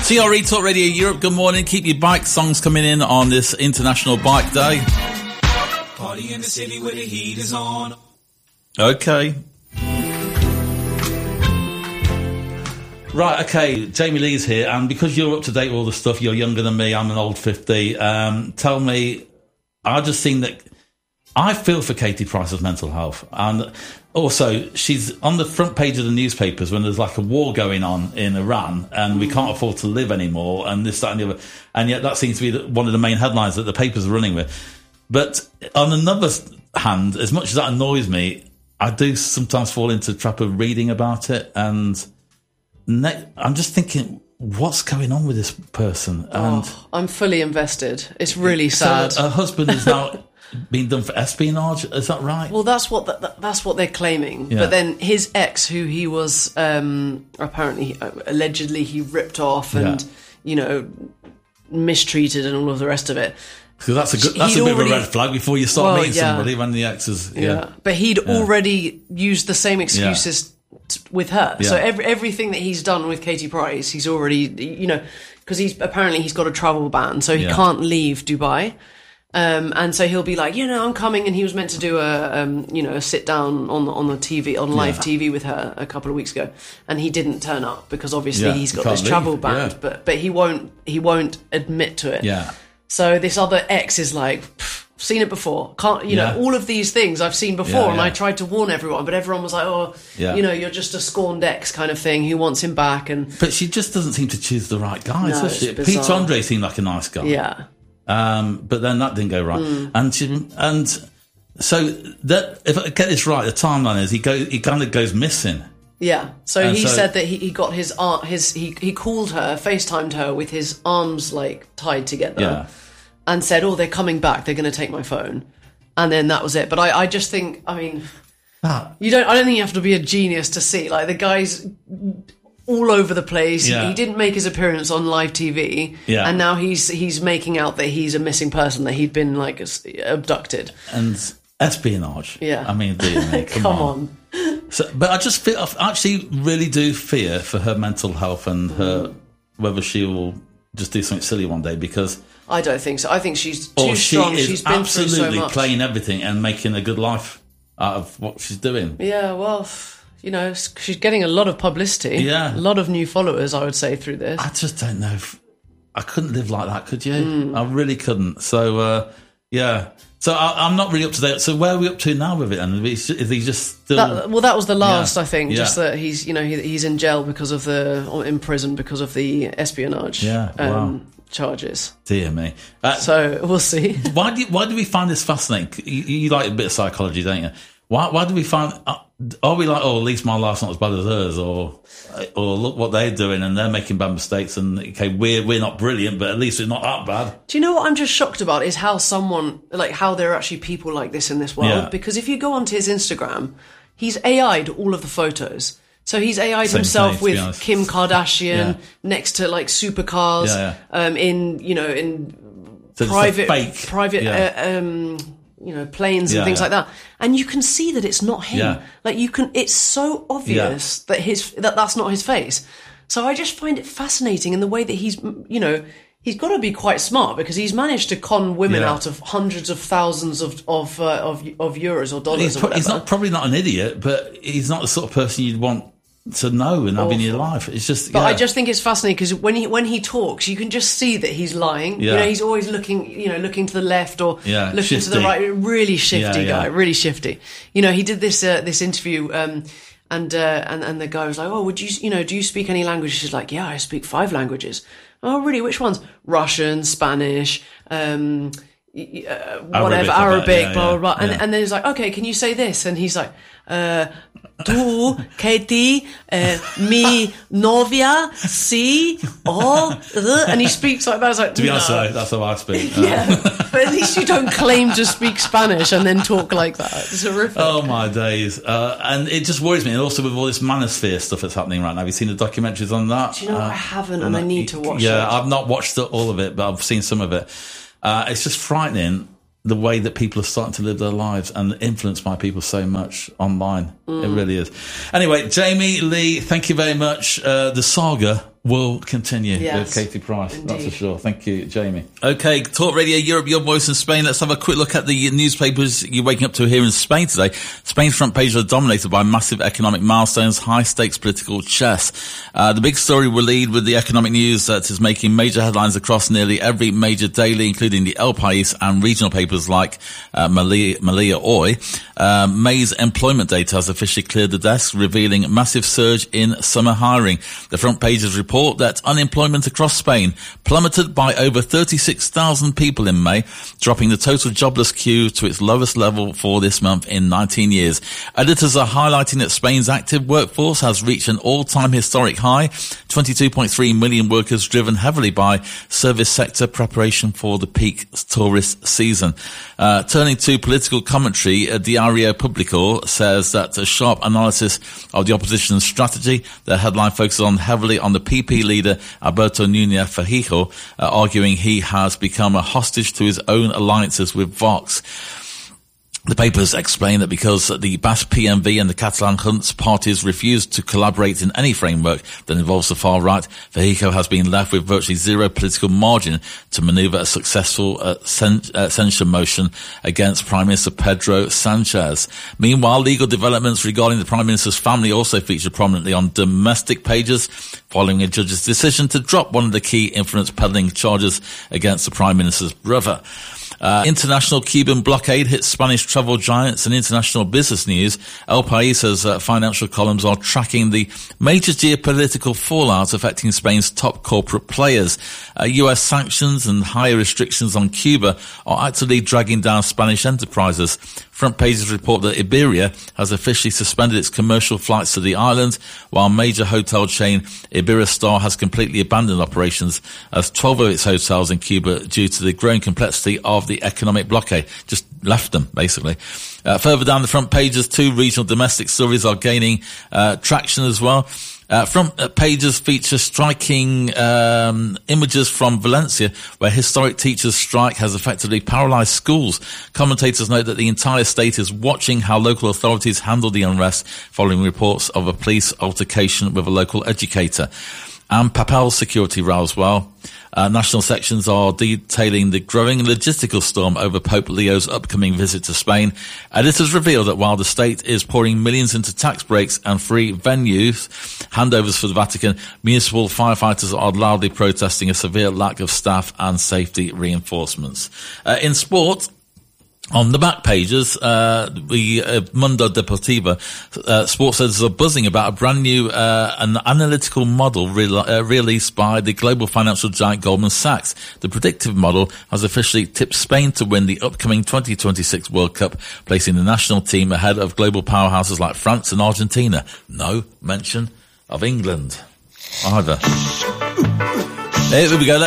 CRE Talk Radio Europe, good morning. Keep your bike songs coming in on this International Bike Day. Party in the city where the heat is on. Okay. Right, okay, Jamie Lee's here, and because you're up to date with all the stuff, you're younger than me, I'm an old 50, tell me, I just think that I feel for Katie Price's mental health, and also she's on the front page of the newspapers when there's like a war going on in Iran and we can't afford to live anymore and this, that and the other, and yet that seems to be one of the main headlines that the papers are running with. But on another hand, as much as that annoys me, I do sometimes fall into the trap of reading about it, and I'm just thinking, what's going on with this person? And I'm fully invested. It's really sad. So her husband is now being done for espionage. Is that right? Well, that's what they're claiming. Yeah. But then his ex, who he was allegedly he ripped off and mistreated and all of the rest of it. Because that's a bit of a red flag before you start meeting somebody when the ex is But he'd already used the same excuses with her. So everything that he's done with Katie Price, he's already, because he's got a travel ban, so he can't leave Dubai. And so he'll be like, I'm coming, and he was meant to do a sit down on the TV, on live TV with her a couple of weeks ago, and he didn't turn up because obviously he's got this travel ban, but he won't admit to it. Yeah. So this other ex is like, seen it before. All of these things I've seen before, and I tried to warn everyone, but everyone was like, you're just a scorned ex kind of thing. Who wants him back? But she just doesn't seem to choose the right guy, no, does she? Peter Andre seemed like a nice guy. Yeah. But then that didn't go right. And so that, if I get this right, the timeline is he kind of goes missing. Yeah. So he said that he got he called her, FaceTimed her with his arms like tied together. Yeah. And said, they're coming back. They're going to take my phone. And then that was it. But I just think, I don't think you have to be a genius to see, like, the guy's all over the place. Yeah. He didn't make his appearance on live TV. Yeah. And now he's making out that he's a missing person, that he'd been, like, abducted. And espionage. Yeah. I mean, come on. So, but I actually really do fear for her mental health and whether she will just do something silly one day, because I don't think so. I think she's too strong. She's been through so much. Absolutely playing everything and making a good life out of what she's doing. Yeah, well, she's getting a lot of publicity. Yeah. A lot of new followers, I would say, through this. I just don't know I couldn't live like that, could you? I really couldn't. So, So I'm not really up to date. So where are we up to now with it? And is he just still? That was the last, I think. Just that he's, he's in jail or in prison because of the espionage. Charges. Dear me. So we'll see. Why do we find this fascinating? You like a bit of psychology, don't you? Why do we find? Are we like, at least my life's not as bad as hers, or look what they're doing and they're making bad mistakes, and okay, we're not brilliant, but at least it's not that bad. Do you know what I'm just shocked about is how how there are actually people like this in this world? Yeah. Because if you go onto his Instagram, he's AI'd all of the photos. So he's AI'd himself with Kim Kardashian next to like supercars, in so private planes and things like that. And you can see that it's not him. Yeah. Like it's so obvious that that's not his face. So I just find it fascinating in the way that he's got to be quite smart, because he's managed to con women out of hundreds of thousands of euros or dollars. He's probably not an idiot, but he's not the sort of person you'd want to know and have in your life. It's just, but I just think it's fascinating because when he talks, you can just see that he's lying. Yeah. He's always looking to the left or looking shifty. To the right. Really shifty guy, really shifty. He did this interview, and the guy was like, "Oh, would you do you speak any language?" She's like, "Yeah, I speak 5 languages." "Oh, really? Which ones?" "Russian, Spanish, whatever, Arabic, blah, blah, blah." And then he's like, "Okay, can you say this?" And he's like, "Tu, Katie, mi novia, si, and he speaks like that. I was like, to be honest, that's how I speak. But at least you don't claim to speak Spanish and then talk like that. It's horrific. Oh my days! And it just worries me. And also with all this manosphere stuff that's happening right now. Have you seen the documentaries on that? Do you know I haven't, and I need to watch it. Yeah, I've not watched all of it, but I've seen some of it. It's just frightening the way that people are starting to live their lives and influenced by people so much online. It really is. Anyway, Jamie Lee, thank you very much. The saga will continue with Katie Price. Indeed. That's for sure. Thank you, Jamie. Okay, Talk Radio Europe, your voice in Spain. Let's have a quick look at the newspapers you're waking up to here in Spain today. Spain's front pages are dominated by massive economic milestones, high-stakes political chess. The big story will lead with the economic news that is making major headlines across nearly every major daily, including the El País and regional papers like Melilla Hoy. May's employment data has officially cleared the desk, revealing massive surge in summer hiring. The front pages report that unemployment across Spain plummeted by over 36,000 people in May, dropping the total jobless queue to its lowest level for this month in 19 years. Editors are highlighting that Spain's active workforce has reached an all-time historic high, 22.3 million workers driven heavily by service sector preparation for the peak tourist season. Turning to political commentary, Diario Público says that a sharp analysis of the opposition's strategy, the headline focuses heavily on the PP leader Alberto Núñez Feijóo, arguing he has become a hostage to his own alliances with Vox. The papers explain that because the Basque PMV and the Catalan Junts parties refused to collaborate in any framework that involves the far right, Feijóo has been left with virtually zero political margin to manoeuvre a successful censure motion against Prime Minister Pedro Sanchez. Meanwhile, legal developments regarding the Prime Minister's family also feature prominently on domestic pages, following a judge's decision to drop one of the key influence peddling charges against the Prime Minister's brother. International Cuban blockade hits Spanish travel giants and international business news. El País's financial columns are tracking the major geopolitical fallout affecting Spain's top corporate players. US sanctions and higher restrictions on Cuba are actively dragging down Spanish enterprises. Front pages report that Iberia has officially suspended its commercial flights to the island, while major hotel chain Iberostar has completely abandoned operations as 12 of its hotels in Cuba, due to the growing complexity of the economic blockade, just left them, basically. Further down the front pages, two regional domestic stories are gaining traction as well. Front pages feature striking images from Valencia, where historic teachers' strike has effectively paralysed schools. Commentators note that the entire state is watching how local authorities handle the unrest, following reports of a police altercation with a local educator. And Papel security row as well. National sections are detailing the growing logistical storm over Pope Leo's upcoming visit to Spain. Editors reveal that while the state is pouring millions into tax breaks and free venues handovers for the Vatican, municipal firefighters are loudly protesting a severe lack of staff and safety reinforcements. In sport, on the back pages, the Mundo Deportivo, sports editors are buzzing about a brand new an analytical model released by the global financial giant Goldman Sachs. The predictive model has officially tipped Spain to win the upcoming 2026 World Cup, placing the national team ahead of global powerhouses like France and Argentina. No mention of England either. There we go.